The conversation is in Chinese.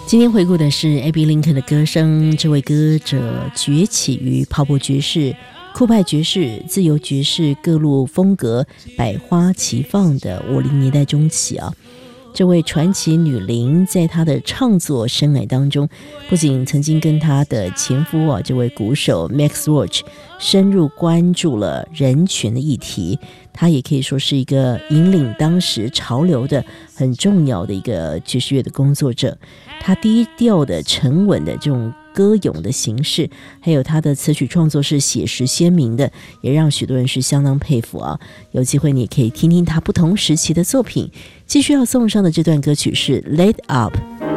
今天回顾的是 Abbey Lincoln 的歌声，这位歌者崛起于泡沫爵士、酷派爵士、自由爵士各路风格百花齐放的50年代中期啊。这位传奇女伶在她的创作生涯当中，不仅曾经跟她的前夫啊这位鼓手 Max Roach 深入关注了人权的议题，她也可以说是一个引领当时潮流的很重要的一个爵士乐的工作者。她低调的沉稳的这种歌咏的形式，还有他的词曲创作是写实鲜明的，也让许多人是相当佩服啊。有机会你也可以听听他不同时期的作品。继续要送上的这段歌曲是 Laid Up。